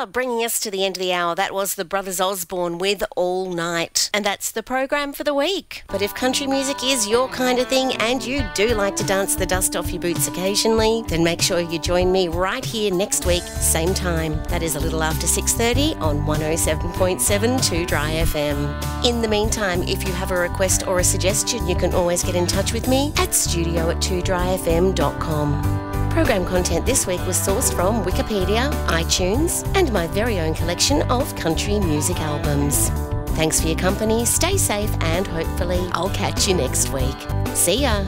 Bringing us to the end of the hour, that was the Brothers Osborne with All Night. And that's the program for the week. But if country music is your kind of thing and you do like to dance the dust off your boots occasionally, then make sure you join me right here next week, same time. That is a little after 6:30 on 107.7 2 Dry FM. In the meantime, if you have a request or a suggestion, you can always get in touch with me at studio@2dryfm.com. Program content this week was sourced from Wikipedia, iTunes, and my very own collection of country music albums. Thanks for your company, stay safe, and hopefully I'll catch you next week. See ya!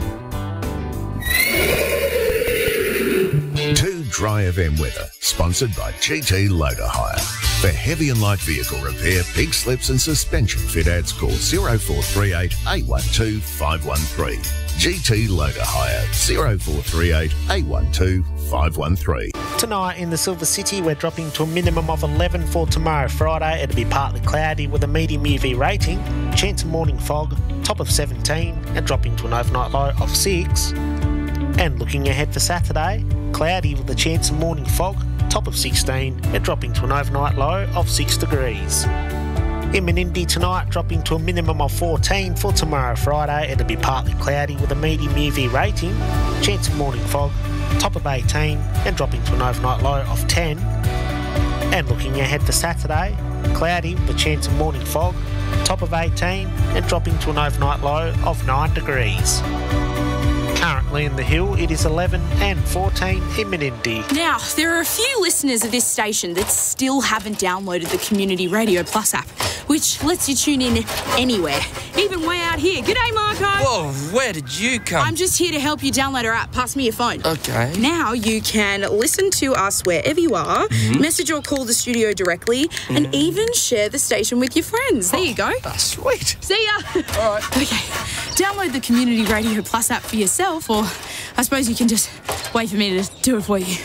2 Dry FM weather, sponsored by GT Loader Hire. For heavy and light vehicle repair, pig slips and suspension fit-outs, call 0438 812 513. GT Loader Hire, 0438 812 513. Tonight in the Silver City, we're dropping to a minimum of 11 for tomorrow, Friday. It'll be partly cloudy with a medium UV rating, chance of morning fog, top of 17, and dropping to an overnight low of 6. And looking ahead for Saturday, cloudy with a chance of morning fog, top of 16, and dropping to an overnight low of 6 degrees. In Menindee tonight, dropping to a minimum of 14 for tomorrow, Friday. It'll be partly cloudy with a medium UV rating, chance of morning fog, top of 18, and dropping to an overnight low of 10. And looking ahead for Saturday, cloudy with a chance of morning fog, top of 18, and dropping to an overnight low of 9 degrees. Currently in the Hill, it is 11 and 14 in Menindee. Now, there are a few listeners of this station that still haven't downloaded the Community Radio Plus app, which lets you tune in anywhere, even way out here. G'day, Marco. Whoa, where did you come? I'm just here to help you download our app. Pass me your phone. Okay. Now you can listen to us wherever you are, message or call the studio directly, and even share the station with your friends. There you go. That's sweet. See ya. All right. Okay, download the Community Radio Plus app for yourself, or I suppose you can just wait for me to do it for you.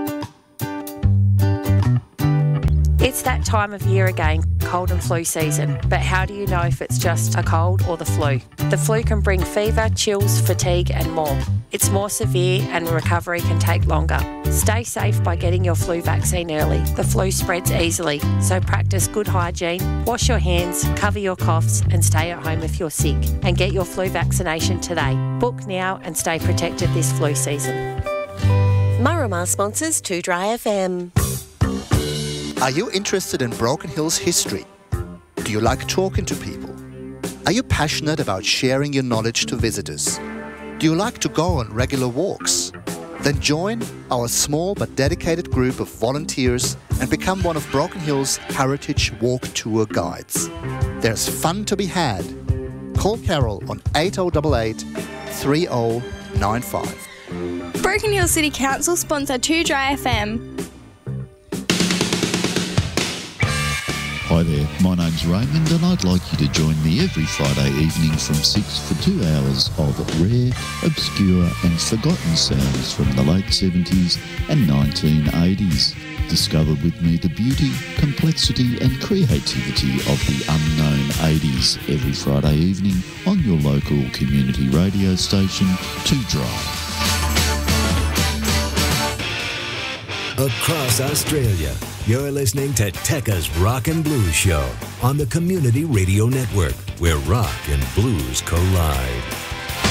It's that time of year again, cold and flu season. But how do you know if it's just a cold or the flu? The flu can bring fever, chills, fatigue and more. It's more severe and recovery can take longer. Stay safe by getting your flu vaccine early. The flu spreads easily, so practice good hygiene, wash your hands, cover your coughs and stay at home if you're sick. And get your flu vaccination today. Book now and stay protected this flu season. Marama sponsors 2 Dry FM. Are you interested in Broken Hill's history? Do you like talking to people? Are you passionate about sharing your knowledge to visitors? Do you like to go on regular walks? Then join our small but dedicated group of volunteers and become one of Broken Hill's Heritage Walk Tour guides. There's fun to be had. Call Carol on 8088 3095. Broken Hill City Council sponsor 2 Dry FM. Hi there, my name's Raymond and I'd like you to join me every Friday evening from 6 for 2 hours of rare, obscure and forgotten sounds from the late 70s and 1980s. Discover with me the beauty, complexity and creativity of the unknown 80s every Friday evening on your local community radio station, 2 Dry. Across Australia, you're listening to Tekka's Rock and Blues Show on the Community Radio Network, where rock and blues collide.